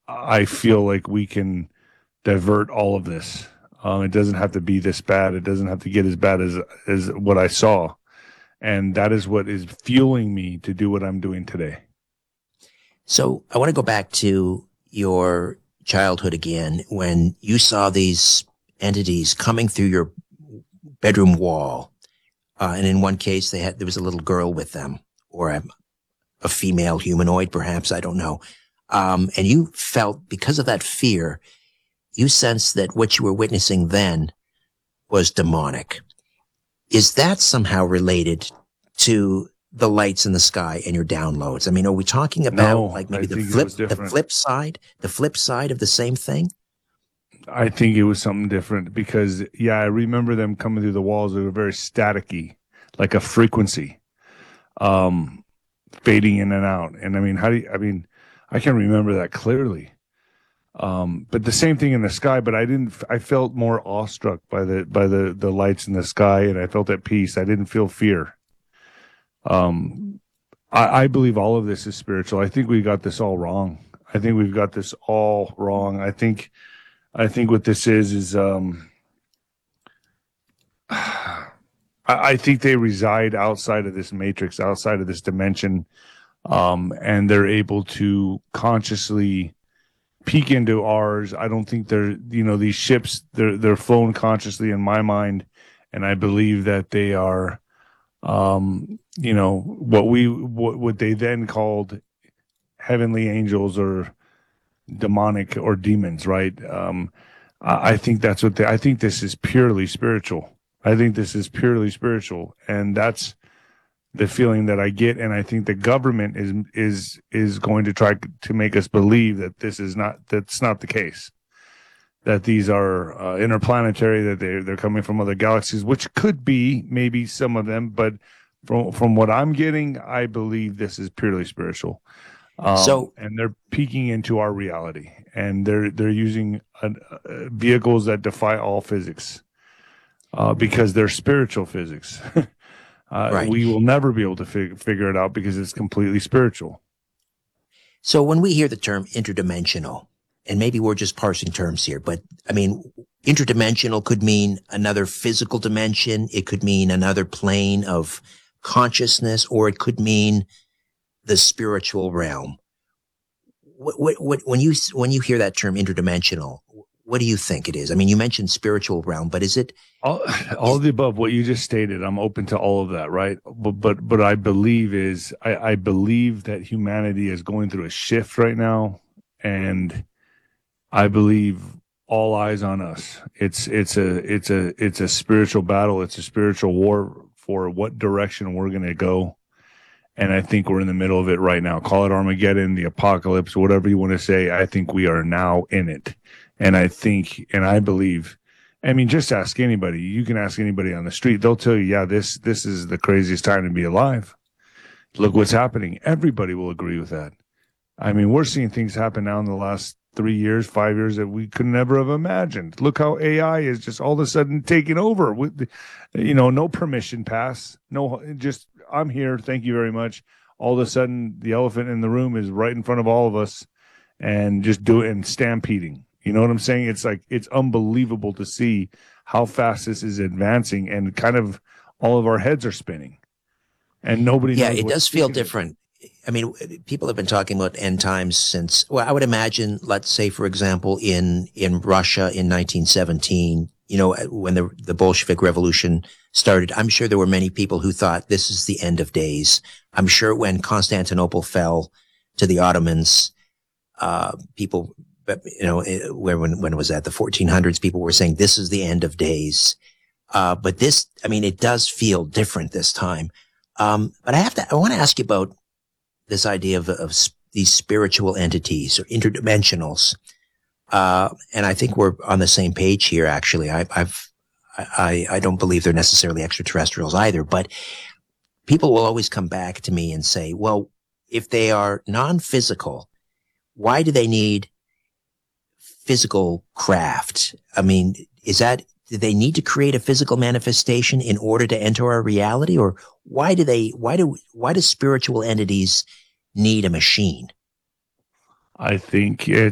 I feel like we can divert all of this. It doesn't have to be this bad. It doesn't have to get as bad as what I saw, and that is what is fueling me to do what I'm doing today. So I want to go back to your childhood again when you saw these entities coming through your bedroom wall. And in one case, there was a little girl with them, or a female humanoid, perhaps. I don't know. And you felt, because of that fear, you sensed that what you were witnessing then was demonic. Is that somehow related to the lights in the sky and your downloads? I mean, are we talking about No, like I maybe think it was different. the flip side of the same thing? I think it was something different because, yeah, I remember them coming through the walls. They were very staticky, like a frequency, um, fading in and out. And I mean, I can remember that clearly. But the same thing in the sky, but I felt more awestruck by the lights in the sky, and I felt at peace. I didn't feel fear. Um, I believe all of this is spiritual. I think we got this all wrong. I think we've got this all wrong. I think what this is I think they reside outside of this matrix, outside of this dimension, and they're able to consciously peek into ours. I don't think these ships, they're flown consciously in my mind, and I believe that they are, what they then called heavenly angels or demonic or demons, right? I think that's I think this is purely spiritual. I think this is purely spiritual, and that's the feeling that I get. And I think the government is going to try to make us believe that that's not the case. That these are interplanetary, that they're coming from other galaxies, which could be maybe some of them, but from what I'm getting, I believe this is purely spiritual. And they're peeking into our reality, and they're using vehicles that defy all physics, because they're spiritual physics. Right. We will never be able to figure it out because it's completely spiritual. So when we hear the term interdimensional, and maybe we're just parsing terms here, but I mean, interdimensional could mean another physical dimension. It could mean another plane of consciousness, or it could mean the spiritual realm. When you hear that term interdimensional, what do you think it is? I mean, you mentioned spiritual realm, but is it all of the above? What you just stated, I'm open to all of that, right? But I believe I believe that humanity is going through a shift right now, and I believe all eyes on us. It's a spiritual battle. It's a spiritual war for what direction we're going to go. And I think we're in the middle of it right now. Call it Armageddon, the apocalypse, whatever you want to say. I think we are now in it. And I believe, I mean, just ask anybody. You can ask anybody on the street. They'll tell you, yeah, this is the craziest time to be alive. Look what's happening. Everybody will agree with that. I mean, we're seeing things happen now in the last 3 years, 5 years that we could never have imagined. Look how AI is just all of a sudden taking over with, no permission pass, no, just I'm here. Thank you very much. All of a sudden, the elephant in the room is right in front of all of us, and just do it and stampeding. You know what I'm saying? It's like, it's unbelievable to see how fast this is advancing, and kind of all of our heads are spinning, and nobody knows. Yeah, it does feel different. I mean, people have been talking about end times since, well, I would imagine, let's say, for example, in Russia in 1917, when the Bolshevik Revolution started, I'm sure there were many people who thought this is the end of days. I'm sure when Constantinople fell to the Ottomans, people, when was that? The 1400s, people were saying this is the end of days. But this, I mean, it does feel different this time. But I want to ask you about this idea of these spiritual entities or interdimensionals. And I think we're on the same page here, actually. I don't believe they're necessarily extraterrestrials either, but people will always come back to me and say, well, if they are non-physical, why do they need physical craft? I mean, do they need to create a physical manifestation in order to enter our reality? Or why do spiritual entities need a machine? I think